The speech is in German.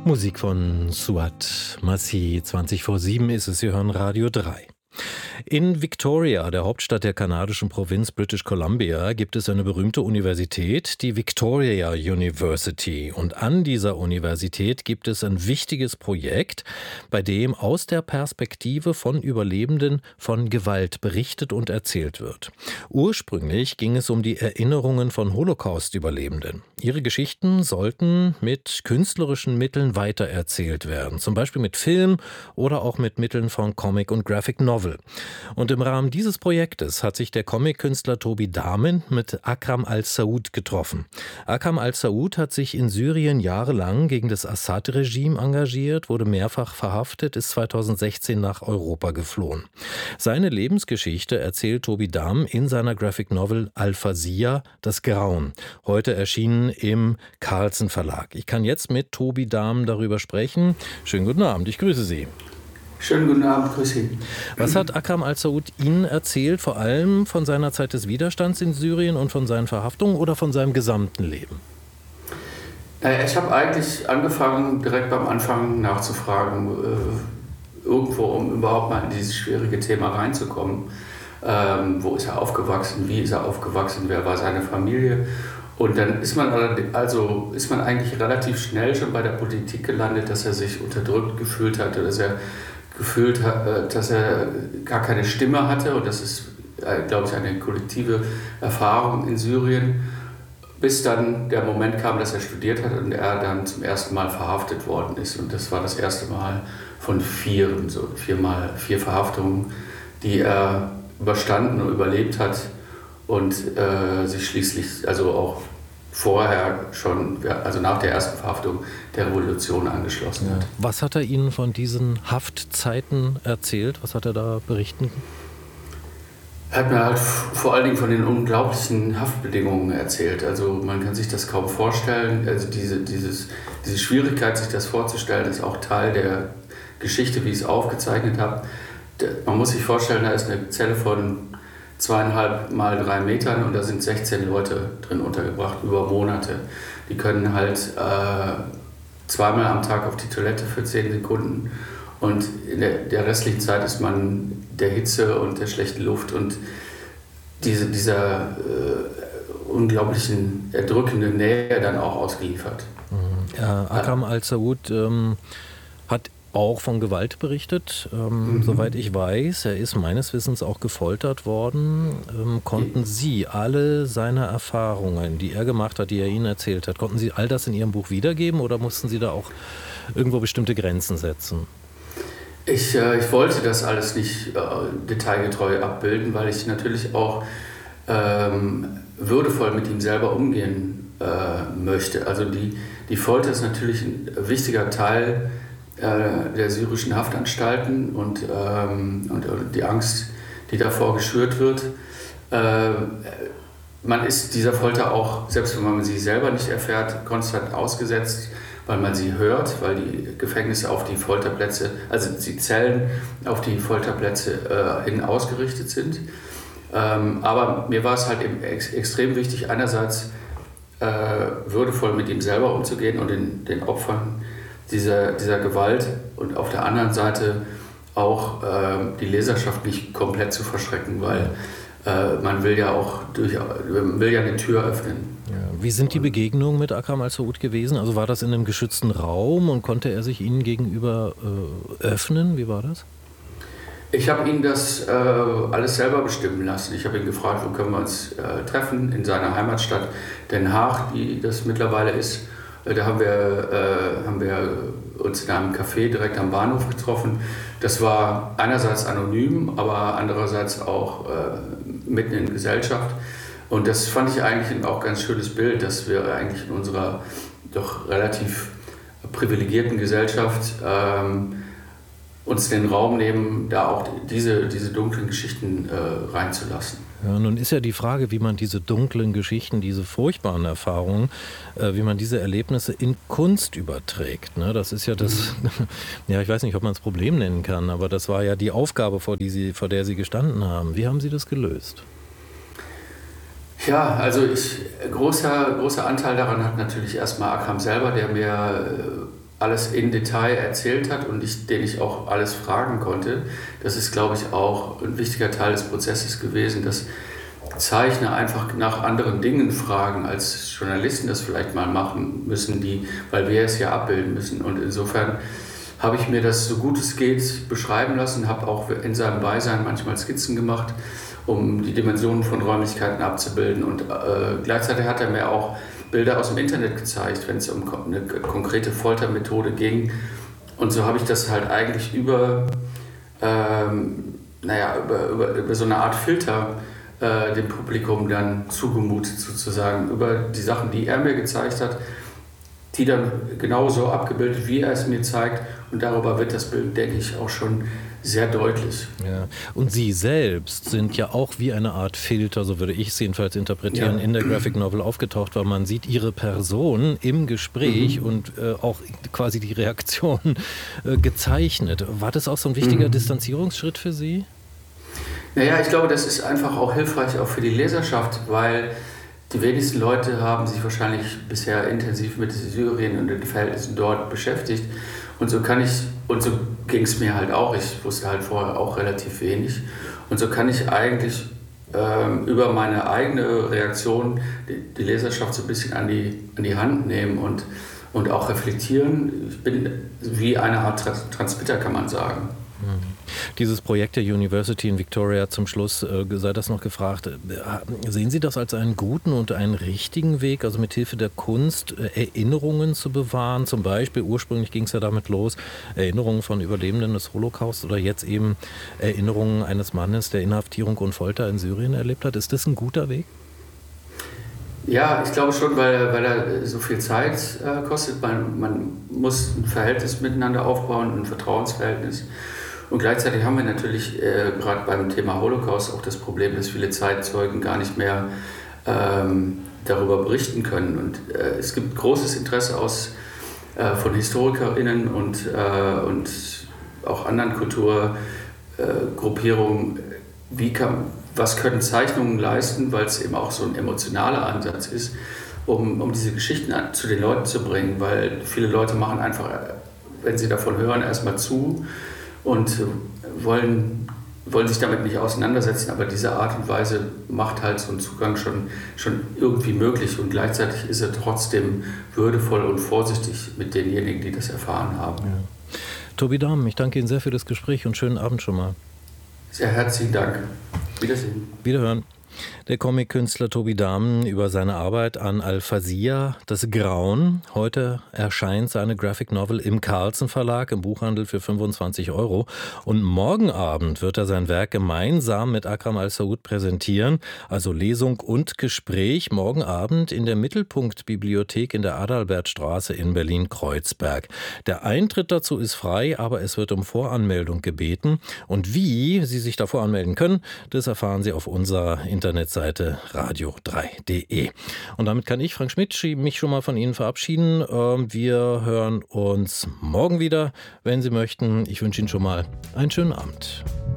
Musik von Suat Masih. 20 vor 7 ist es, Sie hören Radio 3. In Victoria, der Hauptstadt der kanadischen Provinz British Columbia, gibt es eine berühmte Universität, die Victoria University. Und an dieser Universität gibt es ein wichtiges Projekt, bei dem aus der Perspektive von Überlebenden von Gewalt berichtet und erzählt wird. Ursprünglich ging es um die Erinnerungen von Holocaust-Überlebenden. Ihre Geschichten sollten mit künstlerischen Mitteln weitererzählt werden, zum Beispiel mit Film oder auch mit Mitteln von Comic und Graphic Novel. Und im Rahmen dieses Projektes hat sich der Comic-Künstler Toby Damen mit Akram al-Saud getroffen. Akram al-Saud hat sich in Syrien jahrelang gegen das Assad-Regime engagiert, wurde mehrfach verhaftet, ist 2016 nach Europa geflohen. Seine Lebensgeschichte erzählt Toby Damen in seiner Graphic Novel Al-Fazia, das Grauen, heute erschienen im Carlsen Verlag. Ich kann jetzt mit Toby Damen darüber sprechen. Schönen guten Abend, ich grüße Sie. Schönen guten Abend, grüß Sie. Was hat Akram al-Saud Ihnen erzählt, vor allem von seiner Zeit des Widerstands in Syrien und von seinen Verhaftungen oder von seinem gesamten Leben? Ich habe eigentlich angefangen, direkt beim Anfang nachzufragen, irgendwo, um überhaupt mal in dieses schwierige Thema reinzukommen. Wo ist er aufgewachsen, wie ist er aufgewachsen, wer war seine Familie? Und dann ist man eigentlich relativ schnell schon bei der Politik gelandet, dass er sich unterdrückt gefühlt hat, dass er gefühlt hat, dass er gar keine Stimme hatte. Und das ist, glaube ich, eine kollektive Erfahrung in Syrien, bis dann der Moment kam, dass er studiert hat und er dann zum ersten Mal verhaftet worden ist. Und das war das erste Mal von vier Verhaftungen, die er überstanden und überlebt hat und sich schließlich, also auch vorher schon, also nach der ersten Verhaftung, der Revolution angeschlossen hat. Was hat er Ihnen von diesen Haftzeiten erzählt? Was hat er da berichten? Er hat mir halt vor allen Dingen von den unglaublichen Haftbedingungen erzählt. Also man kann sich das kaum vorstellen. Also diese Schwierigkeit, sich das vorzustellen, ist auch Teil der Geschichte, wie ich es aufgezeichnet habe. Man muss sich vorstellen, da ist eine Zelle von 2,5 mal 3 Metern und da sind 16 Leute drin untergebracht über Monate. Die können halt zweimal am Tag auf die Toilette für 10 Sekunden und in der restlichen Zeit ist man der Hitze und der schlechten Luft und dieser unglaublichen, erdrückenden Nähe dann auch ausgeliefert. Ja, Akram al-Saud hat auch von Gewalt berichtet, soweit ich weiß. Er ist meines Wissens auch gefoltert worden. Konnten Sie alle seine Erfahrungen, die er gemacht hat, die er Ihnen erzählt hat, konnten Sie all das in Ihrem Buch wiedergeben oder mussten Sie da auch irgendwo bestimmte Grenzen setzen? Ich wollte das alles nicht detailgetreu abbilden, weil ich natürlich auch würdevoll mit ihm selber umgehen möchte. Also die Folter ist natürlich ein wichtiger Teil der syrischen Haftanstalten und die Angst, die davor geschürt wird. Man ist dieser Folter auch, selbst wenn man sie selber nicht erfährt, konstant ausgesetzt, weil man sie hört, weil die Gefängnisse auf die Folterplätze, also die Zellen auf die Folterplätze hin ausgerichtet sind. Aber mir war es halt eben extrem wichtig, einerseits würdevoll mit ihm selber umzugehen und den Opfern dieser Gewalt und auf der anderen Seite auch die Leserschaft nicht komplett zu verschrecken, weil man will ja eine Tür öffnen. Ja. Wie sind die Begegnungen mit Akram al-Saud gewesen? Also war das in einem geschützten Raum und konnte er sich Ihnen gegenüber öffnen? Wie war das? Ich habe ihn das alles selber bestimmen lassen. Ich habe ihn gefragt, wo können wir uns treffen, in seiner Heimatstadt Den Haag, die das mittlerweile ist. Da haben wir uns in einem Café direkt am Bahnhof getroffen. Das war einerseits anonym, aber andererseits auch mitten in Gesellschaft. Und das fand ich eigentlich auch ein ganz schönes Bild, dass wir eigentlich in unserer doch relativ privilegierten Gesellschaft uns den Raum nehmen, da auch diese dunklen Geschichten reinzulassen. Ja, nun ist ja die Frage, wie man diese dunklen Geschichten, diese furchtbaren Erfahrungen, wie man diese Erlebnisse in Kunst überträgt. Ne? Das ist ja das, ja, ich weiß nicht, ob man es Problem nennen kann, aber das war ja die Aufgabe, vor der Sie gestanden haben. Wie haben Sie das gelöst? Ja, also großer Anteil daran hat natürlich erstmal Akram selber, der mir alles in Detail erzählt hat und den ich auch alles fragen konnte. Das ist, glaube ich, auch ein wichtiger Teil des Prozesses gewesen, dass Zeichner einfach nach anderen Dingen fragen, als Journalisten das vielleicht mal machen müssen, weil wir es ja abbilden müssen. Und insofern habe ich mir das so gut es geht beschreiben lassen, habe auch in seinem Beisein manchmal Skizzen gemacht, um die Dimensionen von Räumlichkeiten abzubilden. Und gleichzeitig hat er mir auch Bilder aus dem Internet gezeigt, wenn es um eine konkrete Foltermethode ging. Und so habe ich das halt eigentlich über so eine Art Filter dem Publikum dann zugemutet sozusagen, über die Sachen, die er mir gezeigt hat, die dann genauso abgebildet, wie er es mir zeigt. Und darüber wird das Bild, denke ich, auch schon sehr deutlich. Ja. Und Sie selbst sind ja auch wie eine Art Filter, so würde ich es jedenfalls interpretieren, in der Graphic Novel aufgetaucht, weil man sieht Ihre Person im Gespräch und auch quasi die Reaktion gezeichnet. War das auch so ein wichtiger Distanzierungsschritt für Sie? Naja, ich glaube, das ist einfach auch hilfreich auch für die Leserschaft, weil die wenigsten Leute haben sich wahrscheinlich bisher intensiv mit Syrien und den Verhältnissen dort beschäftigt. Und so ging es mir halt auch. Ich wusste halt vorher auch relativ wenig. Und so kann ich eigentlich über meine eigene Reaktion die Leserschaft so ein bisschen an die Hand nehmen und auch reflektieren. Ich bin wie eine Art Transmitter, kann man sagen. Dieses Projekt der University in Victoria, zum Schluss sei das noch gefragt, sehen Sie das als einen guten und einen richtigen Weg, also mit Hilfe der Kunst Erinnerungen zu bewahren? Zum Beispiel, ursprünglich ging es ja damit los, Erinnerungen von Überlebenden des Holocaust oder jetzt eben Erinnerungen eines Mannes, der Inhaftierung und Folter in Syrien erlebt hat. Ist das ein guter Weg? Ja, ich glaube schon, weil er so viel Zeit kostet. Man muss ein Verhältnis miteinander aufbauen, ein Vertrauensverhältnis. Und gleichzeitig haben wir natürlich gerade beim Thema Holocaust auch das Problem, dass viele Zeitzeugen gar nicht mehr darüber berichten können. Und es gibt großes Interesse von HistorikerInnen und auch anderen Kulturgruppierungen, was können Zeichnungen leisten, weil es eben auch so ein emotionaler Ansatz ist, um diese Geschichten zu den Leuten zu bringen, weil viele Leute machen einfach, wenn sie davon hören, erstmal zu und wollen sich damit nicht auseinandersetzen, aber diese Art und Weise macht halt so einen Zugang schon irgendwie möglich und gleichzeitig ist er trotzdem würdevoll und vorsichtig mit denjenigen, die das erfahren haben. Ja. Tobi Dahmen, ich danke Ihnen sehr für das Gespräch und schönen Abend schon mal. Sehr herzlichen Dank. Wiedersehen. Wiederhören. Der Comic-Künstler Tobi Dahmen über seine Arbeit an Al-Fazia, das Grauen. Heute erscheint seine Graphic Novel im Carlsen Verlag im Buchhandel für 25 €. Und morgen Abend wird er sein Werk gemeinsam mit Akram Al-Saud präsentieren. Also Lesung und Gespräch morgen Abend in der Mittelpunkt-Bibliothek in der Adalbertstraße in Berlin-Kreuzberg. Der Eintritt dazu ist frei, aber es wird um Voranmeldung gebeten. Und wie Sie sich da voranmelden können, das erfahren Sie auf unserer Internetseite radio3.de. Und damit kann ich, Frank Schmidt, mich schon mal von Ihnen verabschieden. Wir hören uns morgen wieder, wenn Sie möchten. Ich wünsche Ihnen schon mal einen schönen Abend.